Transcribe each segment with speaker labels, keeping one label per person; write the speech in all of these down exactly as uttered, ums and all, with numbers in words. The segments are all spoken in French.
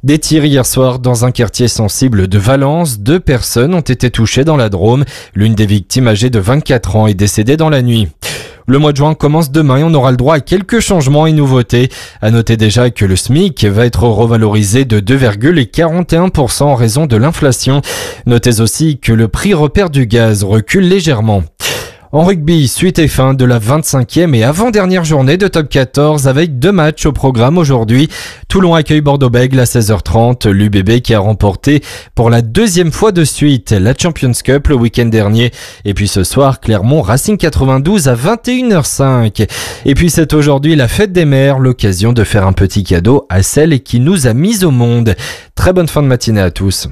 Speaker 1: Des tirs hier soir dans un quartier sensible de Valence. Deux personnes ont été touchées dans la Drôme. L'une des victimes, âgée de vingt-quatre ans, est décédée dans la nuit. Le mois de juin commence demain et on aura le droit à quelques changements et nouveautés. À noter déjà que le SMIC va être revalorisé de deux virgule quarante et un pour cent en raison de l'inflation. Notez aussi que le prix repère du gaz recule légèrement. En rugby, suite et fin de la vingt-cinquième et avant-dernière journée de top quatorze avec deux matchs au programme aujourd'hui. Toulon accueille Bordeaux-Bègles à seize heures trente. L'U B B qui a remporté pour la deuxième fois de suite la Champions Cup le week-end dernier. Et puis ce soir, Clermont Racing quatre-vingt-douze à vingt et une heures cinq. Et puis c'est aujourd'hui la fête des mères, l'occasion de faire un petit cadeau à celle qui nous a mis au monde. Très bonne fin de matinée à tous.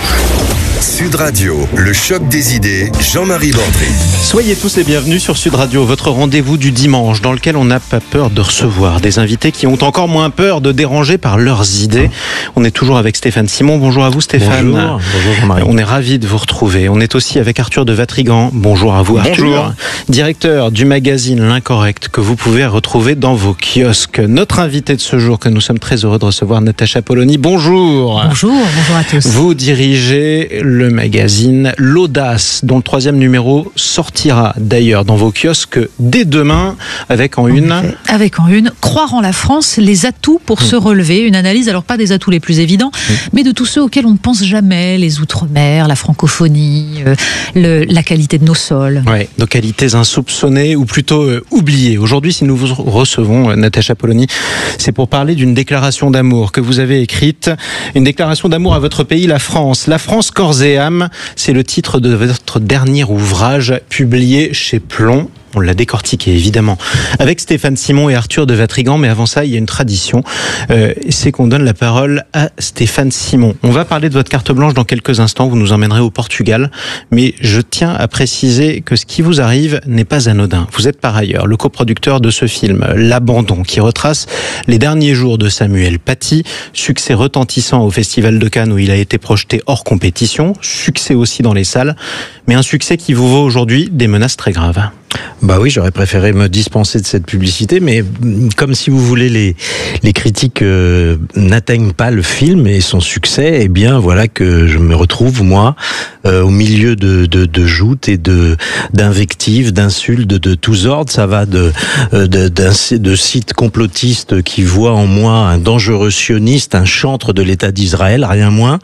Speaker 2: Sud Radio, le choc des idées, Jean-Marie Bordry.
Speaker 3: Soyez tous les bienvenus sur Sud Radio, votre rendez-vous du dimanche dans lequel on n'a pas peur de recevoir des invités qui ont encore moins peur de déranger par leurs idées. On est toujours avec Stéphane Simon. Bonjour à vous Stéphane.
Speaker 4: Bonjour, bonjour Jean-Marie.
Speaker 3: On est ravis de vous retrouver. On est aussi avec Arthur de Vatrigan. Bonjour à vous Arthur.
Speaker 4: Bonjour.
Speaker 3: Directeur du magazine L'Incorrect que vous pouvez retrouver dans vos kiosques. Notre invité de ce jour que nous sommes très heureux de recevoir, Natacha Polony. Bonjour.
Speaker 5: Bonjour, bonjour à tous.
Speaker 3: Vous dirigez le magazine L'Audace, dont le troisième numéro sortira d'ailleurs dans vos kiosques dès demain, avec en une...
Speaker 5: Avec en une, croire en la France, les atouts pour mmh. se relever. Une analyse, alors pas des atouts les plus évidents, mmh. mais de tous ceux auxquels on ne pense jamais, les outre-mer, la francophonie, euh, le, la qualité de nos sols.
Speaker 3: Oui, nos qualités insoupçonnées, ou plutôt euh, oubliées. Aujourd'hui, si nous vous recevons, euh, Natacha Polony, c'est pour parler d'une déclaration d'amour que vous avez écrite, une déclaration d'amour à votre pays, la France. La France corps et âme, c'est le titre de votre dernier ouvrage publié chez Plomb. On l'a décortiqué évidemment avec Stéphane Simon et Arthur de Vatrigan, mais avant ça il y a une tradition, euh, c'est qu'on donne la parole à Stéphane Simon. On va parler de votre carte blanche dans quelques instants, vous nous emmènerez au Portugal, mais je tiens à préciser que ce qui vous arrive n'est pas anodin. Vous êtes par ailleurs le coproducteur de ce film L'Abandon, qui retrace les derniers jours de Samuel Paty, succès retentissant au Festival de Cannes où il a été projeté hors compétition, succès aussi dans les salles, mais un succès qui vous vaut aujourd'hui des menaces très graves.
Speaker 4: Bah oui, j'aurais préféré me dispenser de cette publicité, mais comme si vous voulez les les critiques euh, n'atteignent pas le film et son succès, eh bien voilà que je me retrouve moi euh, au milieu de de, de joutes et de d'invectives, d'insultes de, de tous ordres. Ça va de de, de de sites complotistes qui voient en moi un dangereux sioniste, un chantre de l'État d'Israël, rien moins.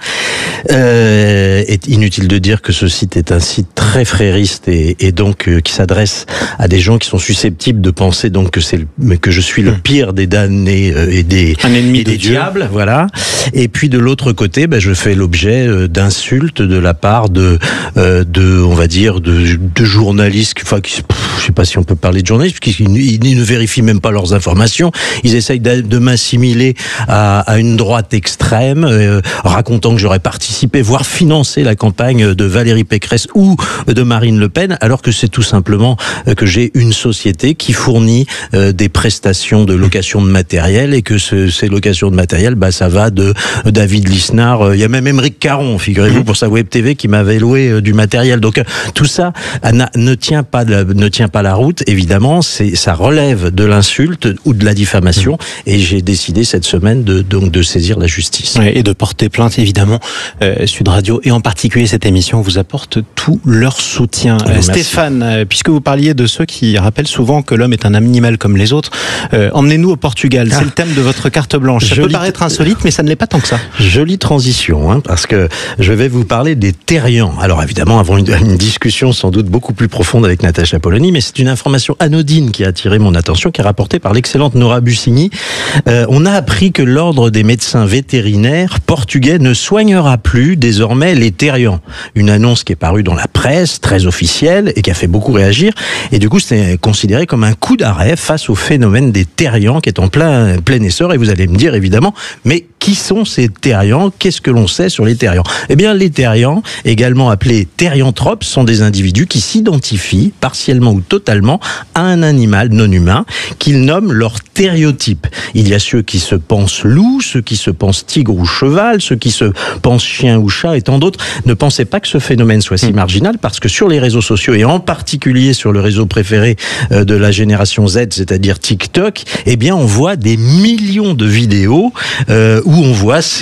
Speaker 4: Euh, est inutile de dire que ce site est un site très frériste et, et donc euh, qui s'adresse à des gens qui sont susceptibles de penser donc que c'est le, que je suis le pire des damnés euh, et des
Speaker 3: un ennemi
Speaker 4: et des
Speaker 3: de
Speaker 4: diables, voilà. Et puis de l'autre côté, ben je fais l'objet euh, d'insultes de la part de euh, de on va dire de, de journalistes, enfin qui, pff, je sais pas si on peut parler de journalistes, parce qu'ils ils ne vérifient même pas leurs informations. Ils essayent de, de m'assimiler à, à une droite extrême, euh, racontant que j'aurais participé, voire financé la campagne de Valérie Pécresse ou de Marine Le Pen, alors que c'est tout simplement que j'ai une société qui fournit euh, des prestations de location de matériel et que ce, ces locations de matériel, bah ça va de David Lisnard, il euh, y a même Émeric Caron, figurez-vous, pour sa web T V qui m'avait loué euh, du matériel. Donc euh, tout ça euh, ne tient pas la, ne tient pas la route. Évidemment, c'est ça relève de l'insulte ou de la diffamation, et j'ai décidé cette semaine de donc de saisir la justice.
Speaker 3: Ouais, et de porter plainte évidemment. Euh, Sud Radio et en particulier cette émission vous apporte tout leur soutien. Euh, Stéphane, euh, puisque vous parliez de ceux qui rappellent souvent que l'homme est un animal comme les autres, euh, emmenez-nous au Portugal. Ah. C'est le thème de votre carte blanche. Ça Jolie peut paraître insolite, mais ça ne l'est pas tant que ça.
Speaker 4: Jolie transition, hein, parce que je vais vous parler des terriens. Alors évidemment, avant une, une discussion sans doute beaucoup plus profonde avec Natacha Polony, mais c'est une information anodine qui a attiré mon attention, qui est rapportée par l'excellente Nora Bussigny. Euh, on a appris que l'ordre des médecins vétérinaires portugais ne soignera plus désormais les terriens. Une annonce qui est parue dans la presse, très officielle, et qui a fait beaucoup réagir. Et du coup, c'est considéré comme un coup d'arrêt face au phénomène des terriens qui est en plein, plein essor. Et vous allez me dire, évidemment, mais qui sont ces terriens? Qu'est-ce que l'on sait sur les terriens? Eh bien, les terriens, également appelés therianthropes, sont des individus qui s'identifient, partiellement ou totalement, à un animal non humain qu'ils nomment leur thériotype. Il y a ceux qui se pensent loups, ceux qui se pensent tigre ou cheval, ceux qui se pensent chien ou chat, et tant d'autres. Ne pensez pas que ce phénomène soit si marginal, parce que sur les réseaux sociaux, et en particulier sur le réseau préféré de la génération Z, c'est-à-dire TikTok, eh bien, on voit des millions de vidéos euh, où on voit